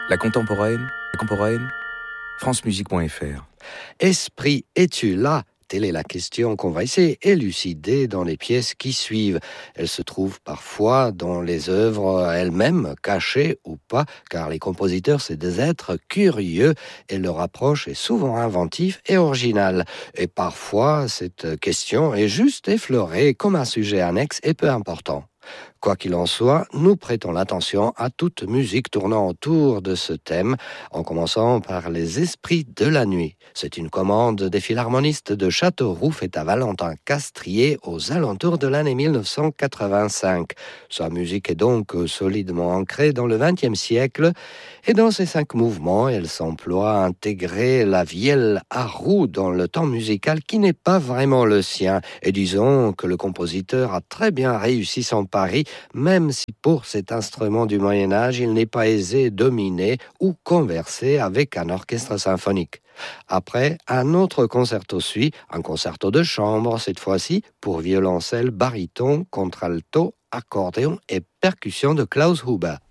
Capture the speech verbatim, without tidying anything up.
La contemporaine, la contemporaine, francemusique point f r. Esprit, es-tu là? Telle est la question qu'on va essayer d'élucider dans les pièces qui suivent. Elles se trouvent parfois dans les œuvres elles-mêmes, cachées ou pas, car les compositeurs, c'est des êtres curieux et leur approche est souvent inventive et originale. Et parfois, cette question est juste effleurée comme un sujet annexe et peu important. Quoi qu'il en soit, nous prêtons l'attention à toute musique tournant autour de ce thème, en commençant par les esprits de la nuit. C'est une commande des philharmonistes de Châteauroux faite à Valentin Castrier aux alentours de l'année mille neuf cent quatre-vingt-cinq. Sa musique est donc solidement ancrée dans le vingtième siècle, et dans ces cinq mouvements, elle s'emploie à intégrer la vielle à roue dans le temps musical qui n'est pas vraiment le sien. Et disons que le compositeur a très bien réussi son pari, même si pour cet instrument du Moyen-Âge, il n'est pas aisé de dominer ou converser avec un orchestre symphonique. Après, un autre concerto suit, un concerto de chambre, cette fois-ci pour violoncelle, baryton, contralto, accordéon et percussion de Klaus Huber.